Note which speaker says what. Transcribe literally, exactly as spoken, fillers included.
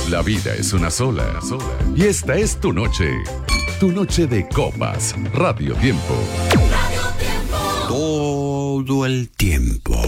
Speaker 1: La vida es una sola, sola. Y esta es tu noche. Tu noche de copas. Radio Tiempo.
Speaker 2: Todo el tiempo.